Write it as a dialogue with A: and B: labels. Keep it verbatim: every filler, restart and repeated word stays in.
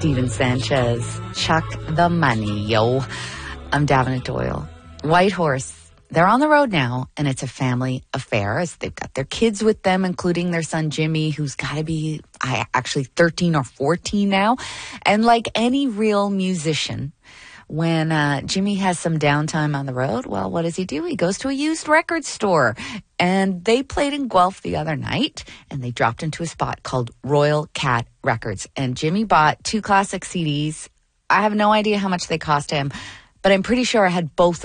A: Steven Sanchez. Chuck the money, yo. I'm Davenant Doyle. White Horse. They're on the road now, and it's a family affair as they've got their kids with them, including their son Jimmy, who's got to be I actually thirteen or fourteen now. And like any real musician, when uh, Jimmy has some downtime on the road, well, what does he do? He goes to a used record store. And they played in Guelph the other night, and they dropped into a spot called Royal Cat Records. And Jimmy bought two classic C Ds. I have no idea how much they cost him, but I'm pretty sure I had both